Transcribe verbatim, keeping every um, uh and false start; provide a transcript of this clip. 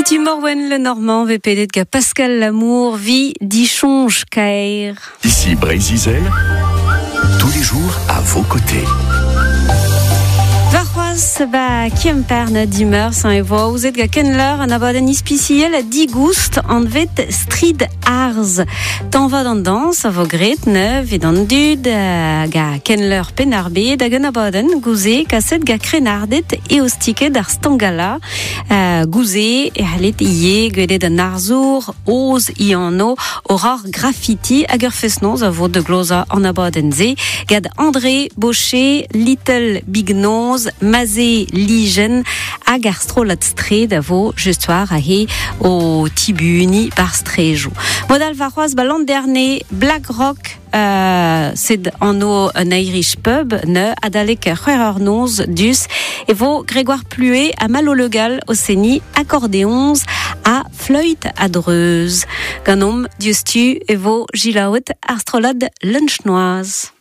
Petit Morwen le Normand, V P D de Pascal Lamour, vie d'Ichonge Caer. Ici Brézizel, tous les jours à vos côtés. Varroaz ba kiemperne dimeur san evo ouzet ga kenler an abaden ispiciel digoust an vet strid arz. Tan va dan dans a vo gret neuf et dan dud uh, ga kenler penarbed hag an abaden gouze kaset ga krenardet e ostiket ar stangala uh, gouze e halet ie gwelet an arzour oz i anno orar graffiti hag ur fesnoz a vo de gloza an abaden ze gad André Baucher, Little Big Nose, Mazé Ligen hag ar strolat stred a vo justoir a he o tibuni bar strejou. Modal varroaz ba landerne Black Rock Uh, c'est en o un Irish pub ne adalek c'hwer noz dus e vo Grégoire Pluet a malo legal o seni accordéons a fleuit a dreuz. Ganom diustu e vo gilaout ar strolad lunchnoise.